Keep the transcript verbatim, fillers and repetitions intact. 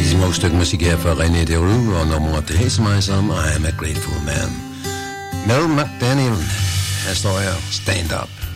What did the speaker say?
smukt stykke musik her fra René Derulo og nummeret det hæser mig som I am a grateful man. Mel McDaniel, her står jeg, stand up.